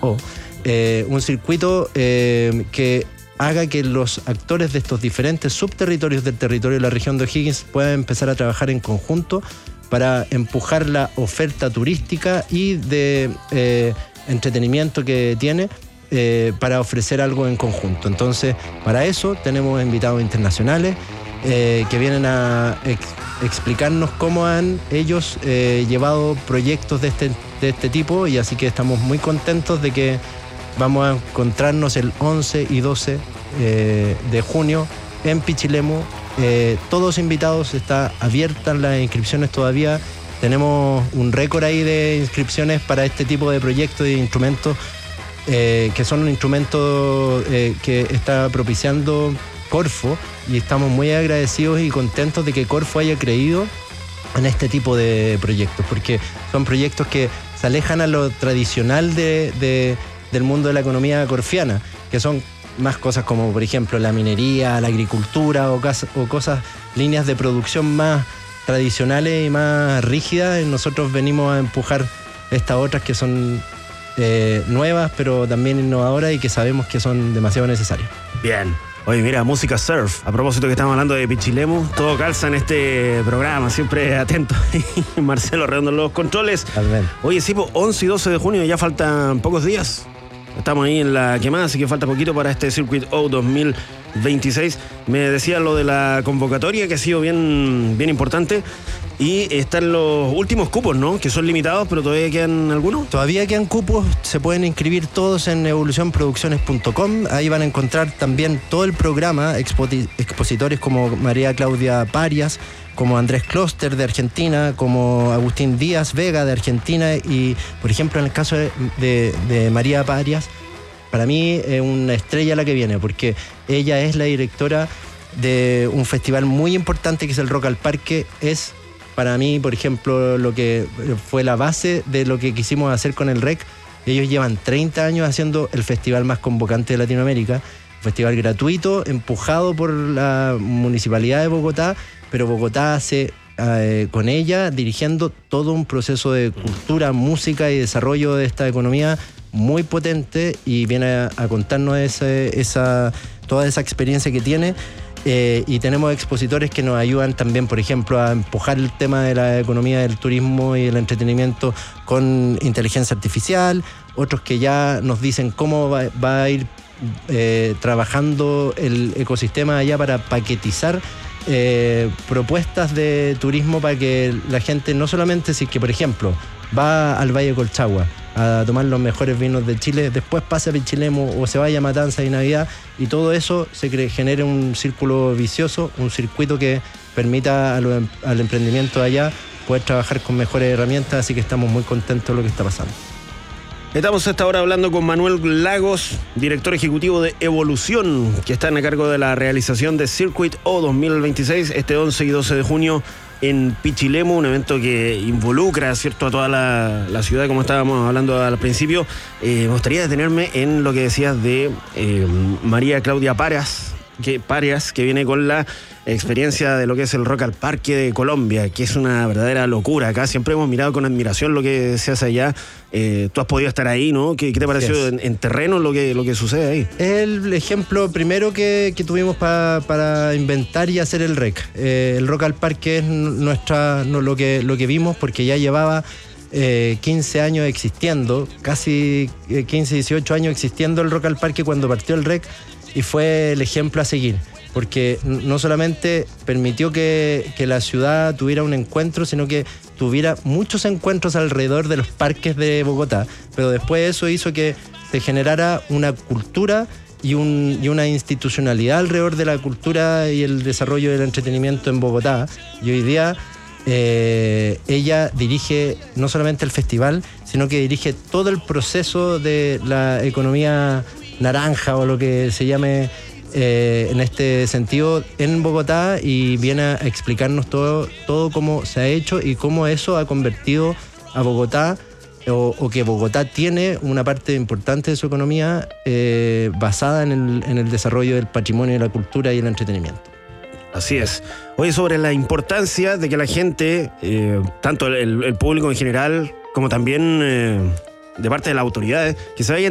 O. Un circuito que haga que los actores de estos diferentes subterritorios del territorio de la región de O'Higgins puedan empezar a trabajar en conjunto para empujar la oferta turística y de entretenimiento que tiene para ofrecer algo en conjunto. Entonces, para eso tenemos invitados internacionales que vienen a explicarnos cómo han ellos llevado proyectos de este tipo, y así que estamos muy contentos de que vamos a encontrarnos el 11 y 12 de junio en Pichilemu. Todos invitados, está abiertas las inscripciones todavía. Tenemos un récord ahí de inscripciones para este tipo de proyectos y instrumentos, que son un instrumento que está propiciando Corfo, y estamos muy agradecidos y contentos de que Corfo haya creído en este tipo de proyectos, porque son proyectos que se alejan a lo tradicional del mundo de la economía corfiana, que son más cosas como, por ejemplo, la minería, la agricultura o cosas, líneas de producción más tradicionales y más rígidas. Nosotros venimos a empujar estas otras que son nuevas, pero también innovadoras y que sabemos que son demasiado necesarias. Bien. Oye, mira, música surf. A propósito que estamos hablando de Pichilemu, todo calza en este programa, siempre atento. Marcelo Redondo en los controles. También. Oye, sí, 11 y 12 de junio, ya faltan pocos días. Estamos ahí en la quemada, así que falta poquito para este Circuit O 2026. Me decía lo de la convocatoria, que ha sido bien importante. Y están los últimos cupos, ¿no? Que son limitados, pero todavía quedan algunos. Todavía quedan cupos, se pueden inscribir todos en evolucionproducciones.com. Ahí van a encontrar también todo el programa, expositores como María Claudia Parias, como Andrés Kloster de Argentina, como Agustín Díaz Vega de Argentina, y por ejemplo en el caso de María Parias, para mí es una estrella la que viene, porque ella es la directora de un festival muy importante que es el Rock al Parque. Es para mí, por ejemplo, lo que fue la base de lo que quisimos hacer con el REC. Ellos llevan 30 años haciendo el festival más convocante de Latinoamérica, un festival gratuito, empujado por la Municipalidad de Bogotá, pero Bogotá hace con ella dirigiendo todo un proceso de cultura, música y desarrollo de esta economía muy potente, y viene a contarnos toda esa experiencia que tiene. Y tenemos expositores que nos ayudan también, por ejemplo, a empujar el tema de la economía del turismo y el entretenimiento con inteligencia artificial, otros que ya nos dicen cómo va a ir trabajando el ecosistema allá para paquetizar propuestas de turismo para que la gente no solamente, si es que por ejemplo va al Valle Colchagua a tomar los mejores vinos de Chile, después pase a Pichilemu o se vaya a Matanza y Navidad, y todo eso genere un círculo vicioso, un circuito que permita al emprendimiento de allá poder trabajar con mejores herramientas. Así que estamos muy contentos de lo que está pasando. Estamos hasta ahora hablando con Manuel Lagos, director ejecutivo de Evolución, que está a cargo de la realización de Circuit O 2026 este 11 y 12 de junio en Pichilemu, un evento que involucra, ¿cierto?, a toda la ciudad, como estábamos hablando al principio. Me gustaría detenerme en lo que decías de María Claudia Parias, que viene con la experiencia de lo que es el Rock al Parque de Colombia, que es una verdadera locura. Acá siempre hemos mirado con admiración lo que se hace allá. Tú has podido estar ahí, ¿no? ¿Qué te pareció en terreno lo que sucede ahí? El ejemplo primero que tuvimos para inventar y hacer el REC. El Rock al Parque es lo que vimos, porque ya llevaba 15 años existiendo, casi 15, 18 años existiendo el Rock al Parque cuando partió el REC, y fue el ejemplo a seguir, porque no solamente permitió que la ciudad tuviera un encuentro, sino que tuviera muchos encuentros alrededor de los parques de Bogotá, pero después eso hizo que se generara una cultura y una institucionalidad alrededor de la cultura y el desarrollo del entretenimiento en Bogotá. Y hoy día ella dirige no solamente el festival, sino que dirige todo el proceso de la economía naranja, o lo que se llame en este sentido en Bogotá, y viene a explicarnos todo cómo se ha hecho y cómo eso ha convertido a Bogotá, o que Bogotá tiene una parte importante de su economía basada en el desarrollo del patrimonio, de la cultura y el entretenimiento. Así es. Oye, sobre la importancia de que la gente, tanto el público en general como también de parte de las autoridades, que se vayan